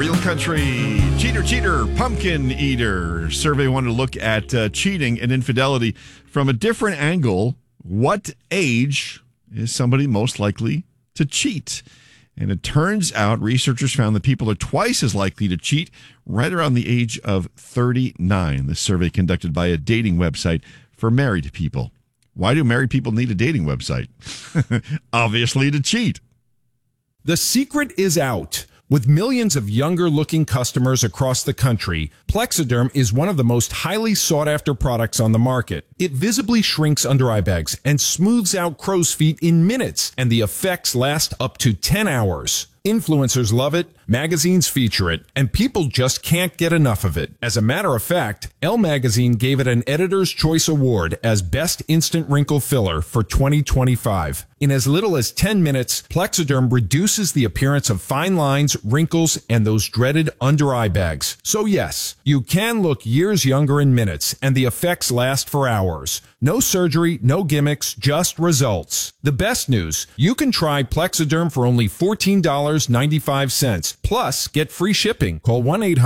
Real Country. Cheater, pumpkin eater. Survey wanted to look at cheating and infidelity from a different angle. What age is somebody most likely to cheat? And it turns out researchers found that people are twice as likely to cheat right around the age of 39. This survey conducted by a dating website for married people. Why do married people need a dating website? Obviously to cheat. The secret is out. With millions of younger-looking customers across the country, Plexiderm is one of the most highly sought-after products on the market. It visibly shrinks under-eye bags and smooths out crow's feet in minutes, and the effects last up to 10 hours. Influencers love it, magazines feature it, and people just can't get enough of it. As a matter of fact, Elle Magazine gave it an Editor's Choice Award as Best Instant Wrinkle Filler for 2025. In as little as 10 minutes, Plexiderm reduces the appearance of fine lines, wrinkles, and those dreaded under-eye bags. So yes, you can look years younger in minutes, and the effects last for hours. No surgery, no gimmicks, just results. The best news, you can try Plexiderm for only $14.95. Plus, get free shipping. Call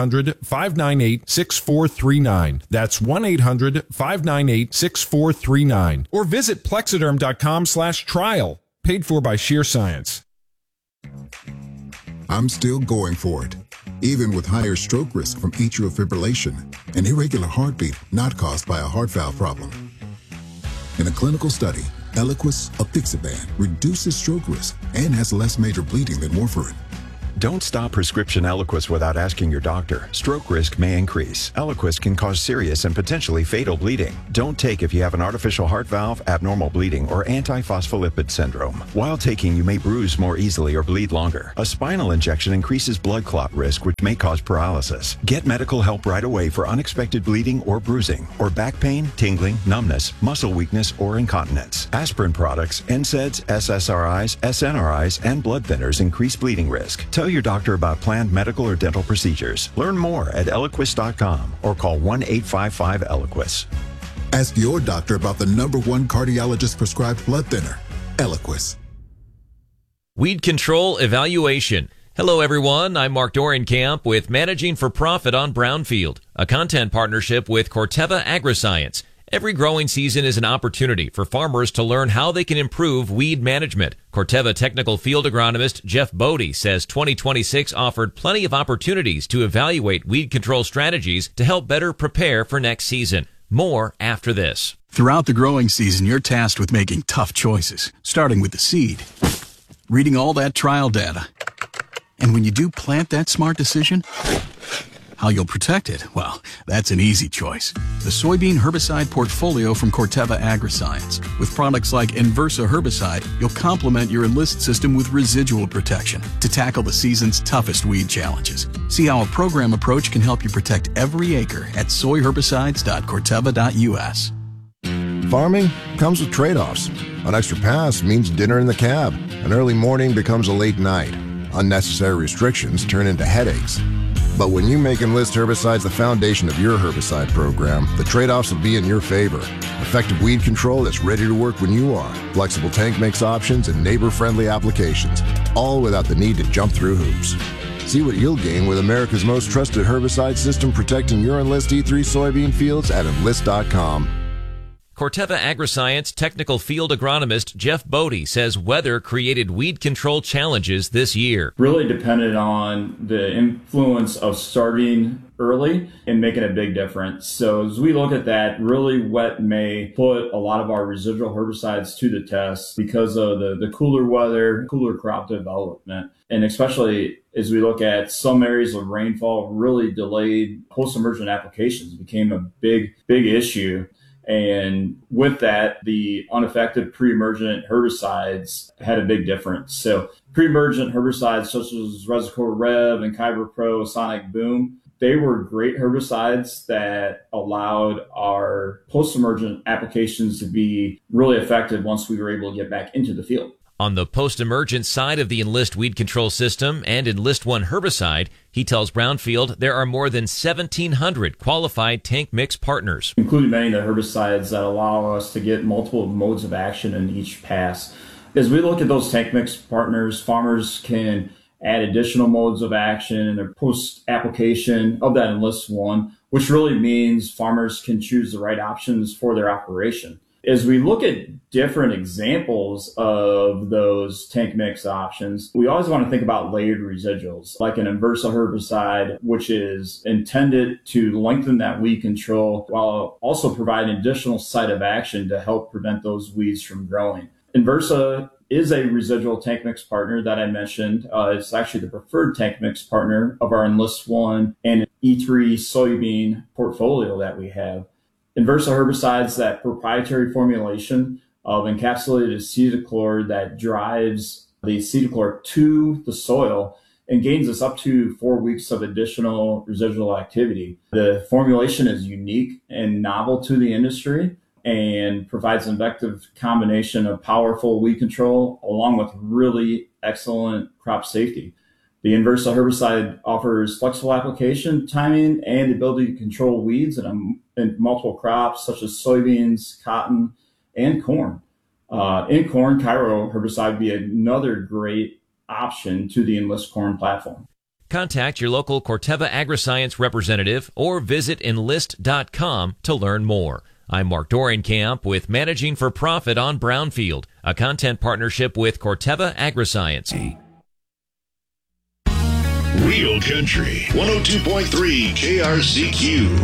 1-800-598-6439. That's 1-800-598-6439. Or visit Plexiderm.com/trial. Paid for by Sheer Science. I'm still going for it, even with higher stroke risk from atrial fibrillation, an irregular heartbeat not caused by a heart valve problem. In a clinical study, Eliquis apixaban reduces stroke risk and has less major bleeding than warfarin. Don't stop prescription Eliquis without asking your doctor. Stroke risk may increase. Eliquis can cause serious and potentially fatal bleeding. Don't take if you have an artificial heart valve, abnormal bleeding, or antiphospholipid syndrome. While taking, you may bruise more easily or bleed longer. A spinal injection increases blood clot risk, which may cause paralysis. Get medical help right away for unexpected bleeding or bruising, or back pain, tingling, numbness, muscle weakness, or incontinence. Aspirin products, NSAIDs, SSRIs, SNRIs, and blood thinners increase bleeding risk. Tell your doctor about planned medical or dental procedures. Learn more at Eliquis.com or call 1-855-ELIQUIS. Ask your doctor about the #1 cardiologist prescribed blood thinner, Eliquis. Weed Control Evaluation. Hello, everyone. I'm Mark Dorenkamp with Managing for Profit on Brownfield, a content partnership with Corteva Agriscience. Every growing season is an opportunity for farmers to learn how they can improve weed management. Corteva technical field agronomist Jeff Bodie says 2026 offered plenty of opportunities to evaluate weed control strategies to help better prepare for next season. More after this. Throughout the growing season, you're tasked with making tough choices, starting with the seed, reading all that trial data. And when you do plant that smart decision, how you'll protect it, well, that's an easy choice. The soybean herbicide portfolio from Corteva Agriscience. With products like Inversa herbicide, you'll complement your Enlist system with residual protection to tackle the season's toughest weed challenges. See how a program approach can help you protect every acre at soyherbicides.corteva.us. Farming comes with trade-offs. An extra pass means dinner in the cab. An early morning becomes a late night. Unnecessary restrictions turn into headaches. But when you make Enlist herbicides the foundation of your herbicide program, the trade-offs will be in your favor. Effective weed control that's ready to work when you are. Flexible tank mix options and neighbor-friendly applications, all without the need to jump through hoops. See what you'll gain with America's most trusted herbicide system protecting your Enlist E3 soybean fields at Enlist.com. Corteva Agriscience technical field agronomist Jeff Bodie says weather created weed control challenges this year. Really depended on the influence of starting early and making a big difference. So as we look at that, really wet May put a lot of our residual herbicides to the test because of the cooler weather, cooler crop development. And especially as we look at some areas of rainfall really delayed post-emergent applications, became a big issue. And with that, the unaffected pre-emergent herbicides had a big difference. So pre-emergent herbicides such as Resicore Rev and Kyber Pro, Sonic Boom, they were great herbicides that allowed our post-emergent applications to be really effective once we were able to get back into the field. On the post-emergent side of the Enlist weed control system and Enlist One herbicide, he tells Brownfield there are more than 1,700 qualified tank mix partners, including many of the herbicides that allow us to get multiple modes of action in each pass. As we look at those tank mix partners, farmers can add additional modes of action in their post-application of that Enlist One, which really means farmers can choose the right options for their operation. As we look at different examples of those tank mix options, we always want to think about layered residuals, like an Inversa herbicide, which is intended to lengthen that weed control while also providing additional site of action to help prevent those weeds from growing. Inversa is a residual tank mix partner that I mentioned. It's actually the preferred tank mix partner of our Enlist One and E3 soybean portfolio that we have. Inversa herbicides, that proprietary formulation of encapsulated acetochlor that drives the acetochlor to the soil and gains us up to 4 weeks of additional residual activity. The formulation is unique and novel to the industry and provides an effective combination of powerful weed control along with really excellent crop safety. The Inversa herbicide offers flexible application timing and the ability to control weeds in multiple crops such as soybeans, cotton, and corn. In corn, Cairo herbicide would be another great option to the Enlist Corn platform. Contact your local Corteva AgriScience representative or visit enlist.com to learn more. I'm Mark Dorenkamp with Managing for Profit on Brownfield, a content partnership with Corteva AgriScience. Real Country 102.3 KRCQ.